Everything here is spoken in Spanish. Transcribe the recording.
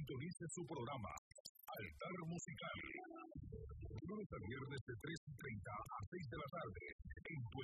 Sintonice su programa Altar Musical. Lunes a viernes de 3:30 a 6 de la tarde en tu